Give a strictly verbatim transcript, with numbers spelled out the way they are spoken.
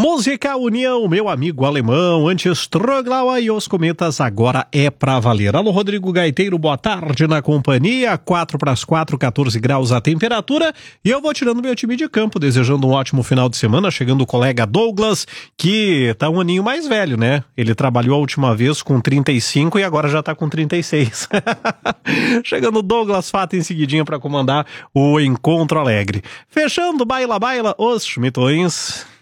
Música União, meu amigo alemão, antes Troglauer e os cometas, agora é pra valer. Alô, Rodrigo Gaiteiro, boa tarde na companhia, quatro para as quatro, catorze graus a temperatura, e eu vou tirando meu time de campo, desejando um ótimo final de semana, chegando o colega Douglas, que tá um aninho mais velho, né? Ele trabalhou a última vez com trinta e cinco e agora já tá com trinta e seis. Chegando o Douglas Fato em seguidinha para comandar o Encontro Alegre. Fechando, baila, baila, os Schmittões.